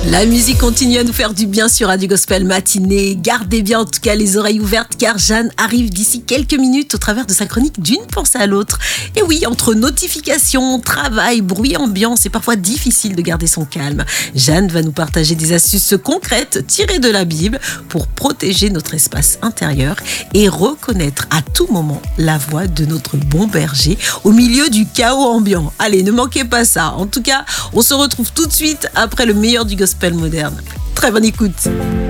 La musique continue à nous faire du bien sur Radio Gospel Matinée. Gardez bien en tout cas les oreilles ouvertes car Jeanne arrive d'ici quelques minutes au travers de sa chronique d'une pensée à l'autre. Et oui, entre notifications, travail, bruit ambiant, c'est parfois difficile de garder son calme. Jeanne va nous partager des astuces concrètes tirées de la Bible pour protéger notre espace intérieur et reconnaître à tout moment la voix de notre bon berger au milieu du chaos ambiant. Allez, ne manquez pas ça. En tout cas, on se retrouve tout de suite après le meilleur du gospel moderne. Très bonne écoute.